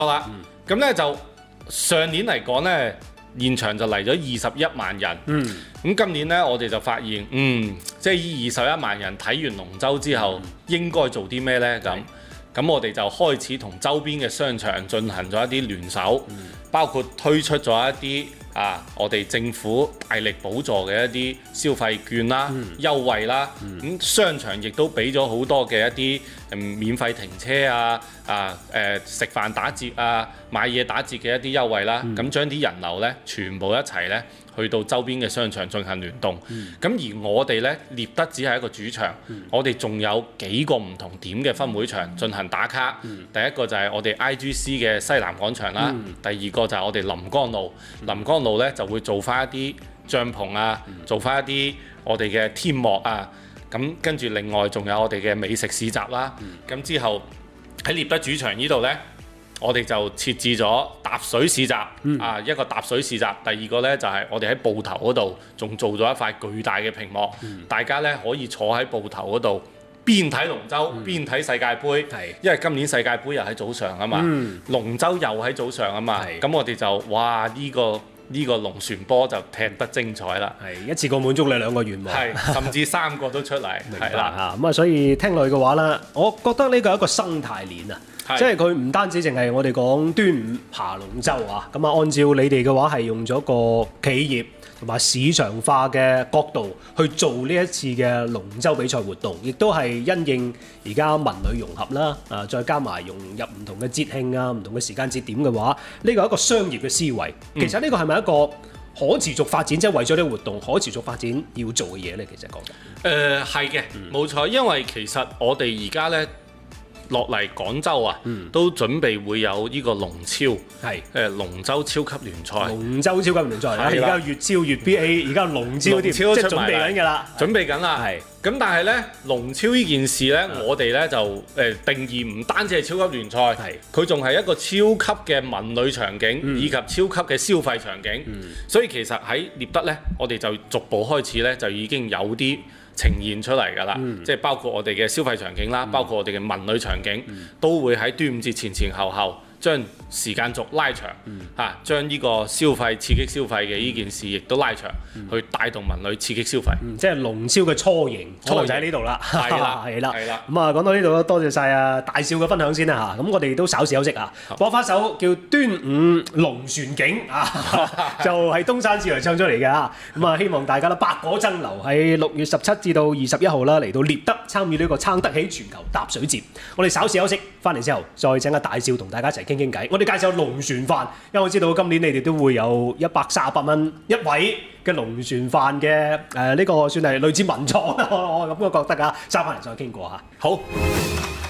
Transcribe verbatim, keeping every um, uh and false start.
好啦，咁咧、嗯、就上年嚟講咧，現場就嚟咗二十一萬人。嗯，咁今年咧，我哋就發現，嗯，即係呢二十一萬人睇完龍舟之後，嗯、應該做啲咩咧？咁咁我哋就開始同周邊嘅商場進行咗一啲聯手，嗯、包括推出咗一啲啊，我哋政府大力補助嘅一啲消費券啦、嗯、優惠啦，咁、嗯、商場亦都俾咗好多嘅一啲、嗯、免費停車啊、啊誒食飯打折啊、買嘢打折嘅一啲優惠啦，咁、嗯、將啲人流咧全部一齊咧去到周邊嘅商場進行聯動。咁、嗯、而我哋咧獵德只係一個主場，嗯、我哋仲有幾個唔同點嘅分會場進行打卡。嗯、第一個就係我哋 I G C 嘅西南廣場啦，嗯、第二個就係我哋臨江路，臨江路咧就會做翻一啲帳篷啊，嗯、做翻一啲我哋嘅天幕啊，咁跟住另外仲有我哋嘅美食市集啦，咁、嗯、之後喺獵德主場呢度呢，我哋就設置咗踏水市集，嗯、啊一個踏水市集，第二個呢，就係、是、我哋喺埠頭嗰度仲做咗一塊巨大嘅屏幕，嗯、大家呢可以坐喺埠頭嗰度邊睇龍舟、嗯、邊睇世界盃，是因為今年世界盃又喺早上啊嘛，嗯、龍舟又喺早上啊嘛，咁是我哋就哇呢、這個。呢個龍船波就踢得精彩啦， 係一次過滿足你兩個願望， 係甚至三個都出嚟，係啦嚇咁啊！所以聽落去嘅話咧，我覺得呢個係一個生態鏈啊，是即係佢唔單止淨係我哋講端午爬龍舟啊，咁啊，按照你哋嘅話係用咗個企業同埋市場化嘅角度去做呢一次嘅龍舟比賽活動，亦都係因應而家文旅融合啦，啊，再加埋融入唔同嘅節慶啊、唔同嘅時間節點嘅話，呢個係一個商業嘅思維。其實呢個係咪一個可持續發展，即係為咗呢個活動可持續發展要做嘅嘢呢？其實講緊， 誒係嘅，冇錯，因為其實我哋而家呢。落嚟廣州啊，嗯、都準備會有呢個龍超，係誒龍舟超級聯賽。 龍舟超級聯賽，而家粵超、粵 B A， 而家龍超啲，即係準備緊㗎啦。 準備緊啦，係。咁但係咧，龍超呢件事咧，嗯、我哋咧就誒、呃、定義唔單止係超級聯賽，係佢仲係一個超級嘅文旅場景，嗯、以及超級嘅消費場景。嗯、所以其實喺獵德咧，我哋就逐步開始咧，就已經有啲呈現出嚟㗎啦，嗯、即係包括我哋嘅消費場景啦，嗯、包括我哋嘅文旅場景，嗯、都會喺端午節前前後後將時間軸拉長，嚇、嗯啊、將呢個消費刺激消費嘅呢件事亦都拉長，嗯、去帶動文旅刺激消費。 嗯、即係龍超嘅雛形，雛形就喺呢度啦。係啦，係啦， 係啦。 咁啊，講到呢度多謝晒啊大少嘅分享先啦嚇。咁我哋都稍事休息啊，播翻首叫《端午龍船景》啊，就係東山少爺唱出嚟嘅嚇。咁啊，希望大家咧百果爭流喺六月十七至到二十一號啦，嚟到獵德參與呢個撐得起全球踏水節。我哋稍事休息，翻嚟之後再請阿大少同大家一齊傾傾偈。我哋介紹龍船飯，因為我知道今年你哋都會有一百三十八蚊一位嘅龍船飯嘅誒呢個算係類似文創啦，我我咁樣覺得啊，揸翻嚟再傾過嚇。 好。